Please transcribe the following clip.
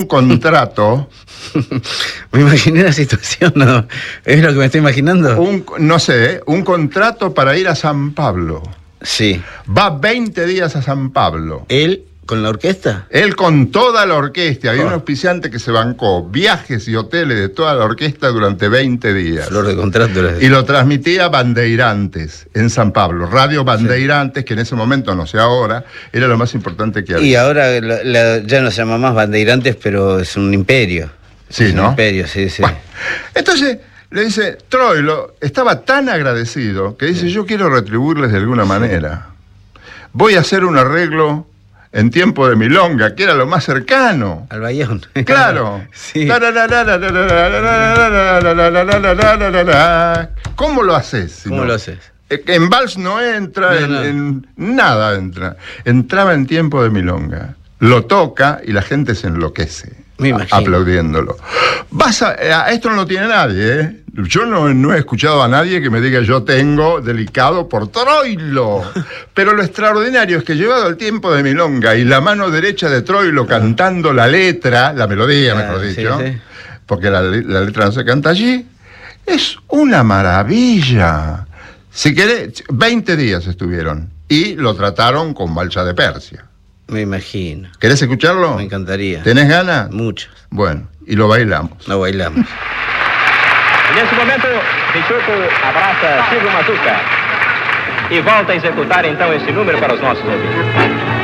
contrato. Me imaginé la situación, ¿no? ¿Es lo que me estoy imaginando? Un contrato para ir a San Pablo. Sí. Va 20 días a San Pablo. ¿Él con la orquesta? Él con toda la orquesta. Había un auspiciante que se bancó viajes y hoteles de toda la orquesta durante 20 días. Flor de contrato. Y lo transmitía Bandeirantes en San Pablo. Radio Bandeirantes, que en ese momento, no sé ahora, era lo más importante que había. Y ahora ya no se llama más Bandeirantes, pero es un imperio. Sí, es ¿no? Un imperio, sí. Bueno, entonces le dice, Troilo estaba tan agradecido que dice, yo quiero retribuirles de alguna manera. Voy a hacer un arreglo en tiempo de milonga, que era lo más cercano. Al Bayón. Claro. Sí. ¿Cómo lo haces? ¿Cómo lo haces? En vals no entra, en nada entra. Entraba en tiempo de milonga. Lo toca y la gente se enloquece. Me imagino. Aplaudiéndolo. Esto no lo tiene nadie, ¿eh? Yo no he escuchado a nadie que me diga yo tengo delicado por Troilo. Pero lo extraordinario es que llevado el tiempo de milonga y la mano derecha de Troilo cantando la letra, la melodía, mejor dicho, sí. Porque la letra no se canta allí, es una maravilla. Si querés, 20 días estuvieron y lo trataron con Valsa de Persia. Me imagino. ¿Querés escucharlo? Me encantaría. ¿Tenés ganas? Muchas. Bueno, y lo bailamos. Lo bailamos. Nesse momento, Peixoto abraça Silvio Mazuca e volta a executar então esse número para os nossos ouvintes.